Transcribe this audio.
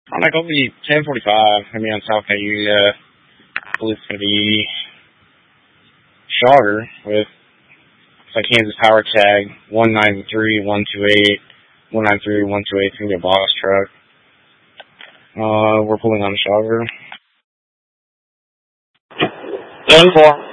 I'm like, it'll be 10:45. Gonna be on South Bay. I believe it's gonna be Shogger with Kansas Power Tag 193-128. 193-128. It's gonna be a box truck. We're pulling on Shogger. 10-4.